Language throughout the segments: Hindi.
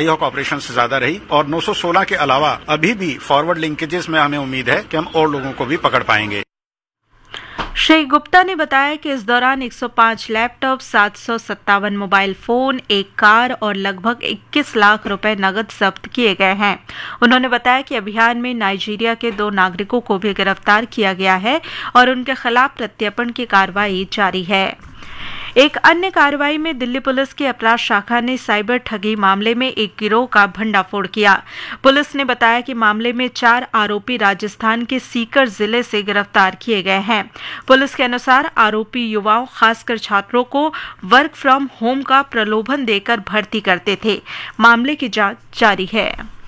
स्पाई हॉक ऑपरेशन से ज्यादा रही और 916 के अलावा अभी भी फॉरवर्ड लिंकेजेस में हमें उम्मीद है कि हम और लोगों को भी पकड़ पाएंगे। श्री गुप्ता ने बताया कि इस दौरान 105 लैपटॉप, 757 मोबाइल फोन, एक कार और लगभग 21 लाख रुपए नकद जब्त किए गए हैं। उन्होंने बताया कि अभियान में नाइजीरिया के 2 नागरिकों को भी गिरफ्तार किया गया है और उनके खिलाफ प्रत्यर्पण की कार्रवाई जारी है। एक अन्य कार्रवाई में दिल्ली पुलिस की अपराध शाखा ने साइबर ठगी मामले में एक गिरोह का भंडाफोड़ किया। पुलिस ने बताया कि मामले में 4 आरोपी राजस्थान के सीकर जिले से गिरफ्तार किए गए हैं। पुलिस के अनुसार आरोपी युवाओं, खासकर छात्रों को वर्क फ्रॉम होम का प्रलोभन देकर भर्ती करते थे। मामले की जांच जारी है।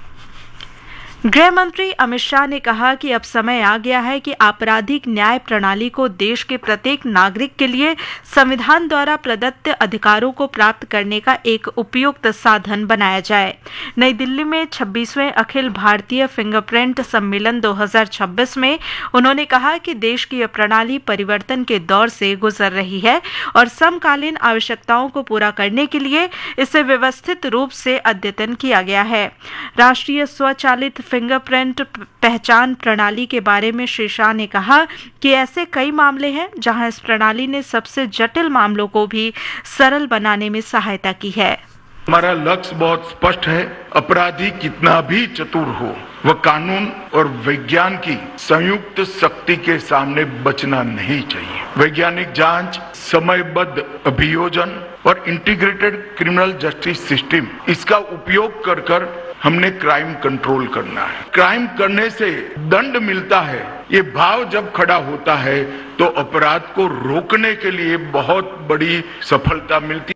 गृह मंत्री अमित शाह ने कहा कि अब समय आ गया है कि आपराधिक न्याय प्रणाली को देश के प्रत्येक नागरिक के लिए संविधान द्वारा प्रदत्त अधिकारों को प्राप्त करने का एक उपयुक्त साधन बनाया जाए। नई दिल्ली में 26वें अखिल भारतीय फिंगरप्रिंट सम्मेलन 2026 में उन्होंने कहा कि देश की यह प्रणाली परिवर्तन के दौर से गुजर रही है और समकालीन आवश्यकताओं को पूरा करने के लिए इसे व्यवस्थित रूप से अद्यतन किया गया है। राष्ट्रीय स्वचालित फिंगरप्रिंट पहचान प्रणाली के बारे में श्री शाह ने कहा कि ऐसे कई मामले हैं जहां इस प्रणाली ने सबसे जटिल मामलों को भी सरल बनाने में सहायता की है। हमारा लक्ष्य बहुत स्पष्ट है। अपराधी कितना भी चतुर हो, वह कानून और विज्ञान की संयुक्त शक्ति के सामने बचना नहीं चाहिए। वैज्ञानिक जांच, समयबद्ध अभियोजन और इंटीग्रेटेड क्रिमिनल जस्टिस सिस्टम, इसका उपयोग कर हमने क्राइम कंट्रोल करना है। क्राइम करने से दंड मिलता है, ये भाव जब खड़ा होता है तो अपराध को रोकने के लिए बहुत बड़ी सफलता मिलती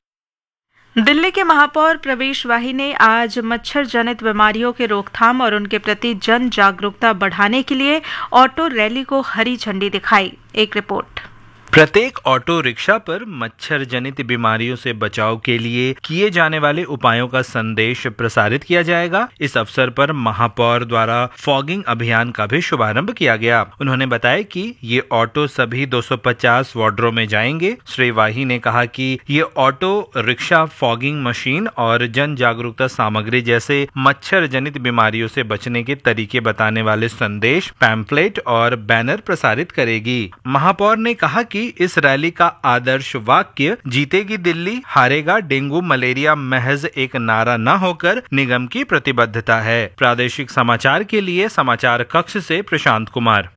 है। दिल्ली के महापौर प्रवेश वाही ने आज मच्छर जनित बीमारियों के रोकथाम और उनके प्रति जन जागरूकता बढ़ाने के लिए ऑटो रैली को हरी झंडी दिखाई। एक रिपोर्ट। प्रत्येक ऑटो रिक्शा पर मच्छर जनित बीमारियों से बचाव के लिए किए जाने वाले उपायों का संदेश प्रसारित किया जाएगा। इस अवसर पर महापौर द्वारा फॉगिंग अभियान का भी शुभारंभ किया गया। उन्होंने बताया कि ये ऑटो सभी 250 वार्डों में जाएंगे। श्री वाही ने कहा कि ये ऑटो रिक्शा फॉगिंग मशीन और जन जागरूकता सामग्री जैसे मच्छर जनित बीमारियों से बचने के तरीके बताने वाले संदेश, पैम्फलेट और बैनर प्रसारित करेगी। महापौर ने कहा कि इस रैली का आदर्श वाक्य जीतेगी दिल्ली, हारेगा डेंगू मलेरिया महज एक नारा न होकर निगम की प्रतिबद्धता है। प्रादेशिक समाचार के लिए समाचार कक्ष से प्रशांत कुमार।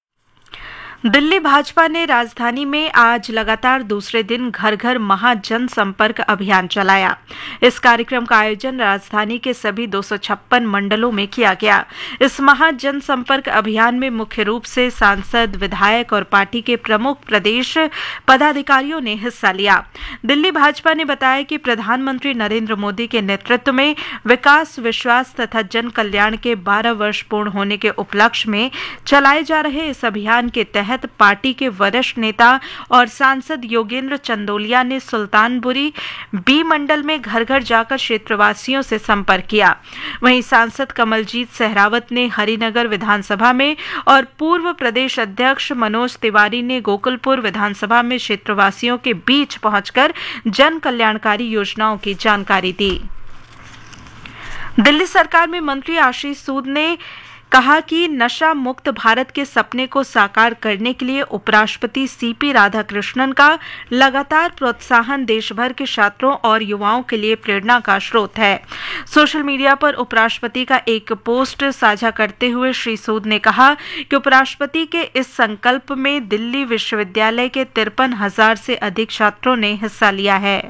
दिल्ली भाजपा ने राजधानी में आज लगातार दूसरे दिन घर घर महाजन संपर्क अभियान चलाया। इस कार्यक्रम का आयोजन राजधानी के सभी 256 मंडलों में किया गया। इस महाजन संपर्क अभियान में मुख्य रूप से सांसद, विधायक और पार्टी के प्रमुख प्रदेश पदाधिकारियों ने हिस्सा लिया। दिल्ली भाजपा ने बताया कि प्रधानमंत्री नरेंद्र मोदी के नेतृत्व में विकास, विश्वास तथा जन कल्याण के 12 वर्ष पूर्ण होने के उपलक्ष्य में चलाए जा रहे इस अभियान के तहत पार्टी के वरिष्ठ नेता और सांसद योगेंद्र चंदोलिया ने सुल्तानपुरी बी मंडल में घर घर जाकर क्षेत्रवासियों से संपर्क किया। वहीं सांसद कमलजीत सहरावत ने हरिनगर विधानसभा में और पूर्व प्रदेश अध्यक्ष मनोज तिवारी ने गोकुलपुर विधानसभा में क्षेत्रवासियों के बीच पहुंचकर जन कल्याणकारी योजनाओं की जानकारी दी। दिल्ली सरकार में मंत्री आशीष सूद ने कहा कि नशा मुक्त भारत के सपने को साकार करने के लिए उपराष्ट्रपति सीपी राधाकृष्णन का लगातार प्रोत्साहन देश भर के छात्रों और युवाओं के लिए प्रेरणा का स्रोत है। सोशल मीडिया पर उपराष्ट्रपति का एक पोस्ट साझा करते हुए श्री सूद ने कहा कि उपराष्ट्रपति के इस संकल्प में दिल्ली विश्वविद्यालय के 53,000 से अधिक छात्रों ने हिस्सा लिया है।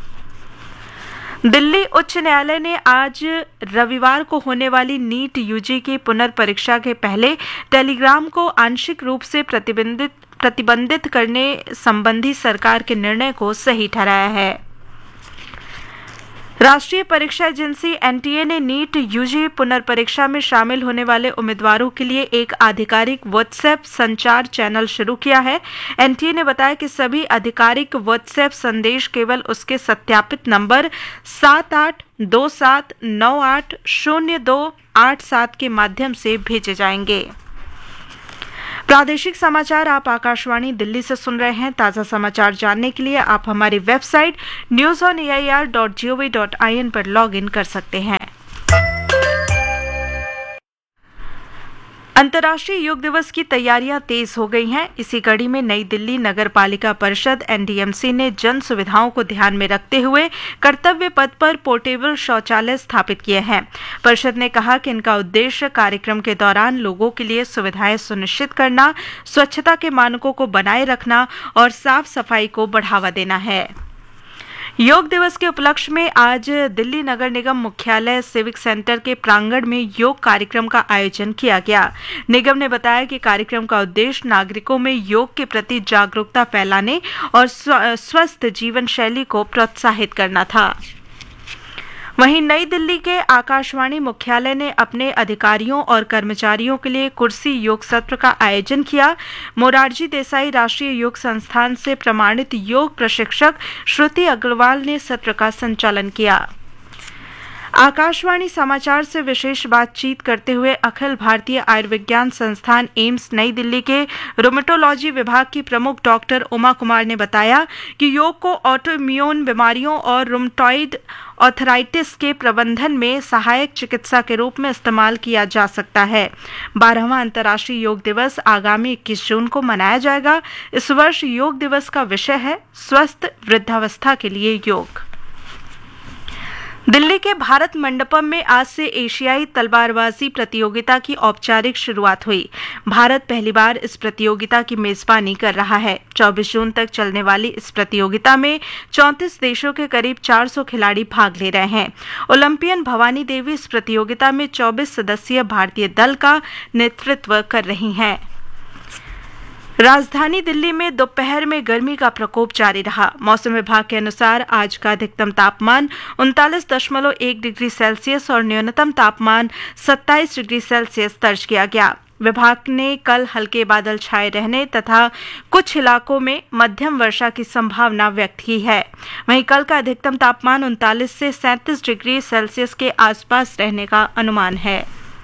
दिल्ली उच्च न्यायालय ने आज रविवार को होने वाली नीट यूजी की पुनर्परीक्षा के पहले टेलीग्राम को आंशिक रूप से प्रतिबंधित करने संबंधी सरकार के निर्णय को सही ठहराया है। राष्ट्रीय परीक्षा एजेंसी एनटीए ने नीट यूजी पुनर्परीक्षा में शामिल होने वाले उम्मीदवारों के लिए एक आधिकारिक व्हाट्सएप संचार चैनल शुरू किया है। एनटीए ने बताया कि सभी आधिकारिक व्हाट्सएप संदेश केवल उसके सत्यापित नंबर 7827980287 के माध्यम से भेजे जाएंगे। प्रादेशिक समाचार आप आकाशवाणी दिल्ली से सुन रहे हैं। ताज़ा समाचार जानने के लिए आप हमारी वेबसाइट newsonair.gov.in पर लॉग इन कर सकते हैं। अंतर्राष्ट्रीय योग दिवस की तैयारियां तेज हो गई हैं। इसी कड़ी में नई दिल्ली नगर पालिका परिषद NDMC ने जन सुविधाओं को ध्यान में रखते हुए कर्तव्य पथ पर पोर्टेबल शौचालय स्थापित किए हैं। परिषद ने कहा कि इनका उद्देश्य कार्यक्रम के दौरान लोगों के लिए सुविधाएं सुनिश्चित करना, स्वच्छता के मानकों को बनाए रखना और साफ सफाई को बढ़ावा देना है। योग दिवस के उपलक्ष्य में आज दिल्ली नगर निगम मुख्यालय सिविक सेंटर के प्रांगण में योग कार्यक्रम का आयोजन किया गया। निगम ने बताया कि कार्यक्रम का उद्देश्य नागरिकों में योग के प्रति जागरूकता फैलाने और स्वस्थ जीवन शैली को प्रोत्साहित करना था। वहीं नई दिल्ली के आकाशवाणी मुख्यालय ने अपने अधिकारियों और कर्मचारियों के लिए कुर्सी योग सत्र का आयोजन किया। मोरारजी देसाई राष्ट्रीय योग संस्थान से प्रमाणित योग प्रशिक्षक श्रुति अग्रवाल ने सत्र का संचालन किया। आकाशवाणी समाचार से विशेष बातचीत करते हुए अखिल भारतीय आयुर्विज्ञान संस्थान एम्स नई दिल्ली के रोमेटोलॉजी विभाग की प्रमुख डॉक्टर उमा कुमार ने बताया कि योग को ऑटोइम्यून बीमारियों और रुमेटॉइड आर्थराइटिस के प्रबंधन में सहायक चिकित्सा के रूप में इस्तेमाल किया जा सकता है। 12वां अंतर्राष्ट्रीय योग दिवस आगामी 21 जून को मनाया जाएगा। इस वर्ष योग दिवस का विषय है स्वस्थ वृद्धावस्था के लिए योग। दिल्ली के भारत मंडपम में आज से एशियाई तलवारबाजी प्रतियोगिता की औपचारिक शुरुआत हुई। भारत पहली बार इस प्रतियोगिता की मेजबानी कर रहा है। 24 जून तक चलने वाली इस प्रतियोगिता में 34 देशों के करीब 400 खिलाड़ी भाग ले रहे हैं। ओलंपियन भवानी देवी इस प्रतियोगिता में 24 सदस्यीय भारतीय दल का नेतृत्व कर रही हैं। राजधानी दिल्ली में दोपहर में गर्मी का प्रकोप जारी रहा। मौसम विभाग के अनुसार आज का अधिकतम तापमान 39.1 डिग्री सेल्सियस और न्यूनतम तापमान 27 डिग्री सेल्सियस दर्ज किया गया। विभाग ने कल हल्के बादल छाए रहने तथा कुछ इलाकों में मध्यम वर्षा की संभावना व्यक्त की है। वहीं कल का अधिकतम तापमान 39 से 37 डिग्री सेल्सियस के आसपास रहने का अनुमान है।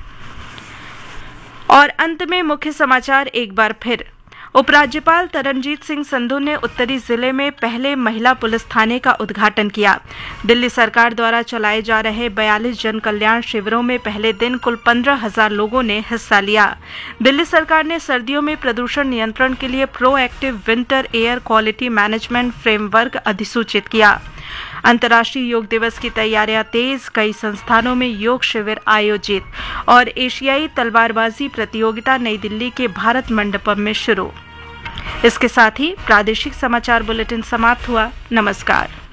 और अंत में मुख्य समाचार एक बार फिर। उपराज्यपाल तरनजीत सिंह संधू ने उत्तरी जिले में पहले महिला पुलिस थाने का उद्घाटन किया। दिल्ली सरकार द्वारा चलाए जा रहे 42 जन कल्याण शिविरों में पहले दिन कुल 15,000 लोगों ने हिस्सा लिया। दिल्ली सरकार ने सर्दियों में प्रदूषण नियंत्रण के लिए proactive winter air quality management framework अधिसूचित किया। अंतर्राष्ट्रीय योग दिवस की तैयारियां तेज, कई संस्थानों में योग शिविर आयोजित और एशियाई तलवारबाजी प्रतियोगिता नई दिल्ली के भारत मंडपम में शुरू। इसके साथ ही प्रादेशिक समाचार बुलेटिन समाप्त हुआ। नमस्कार।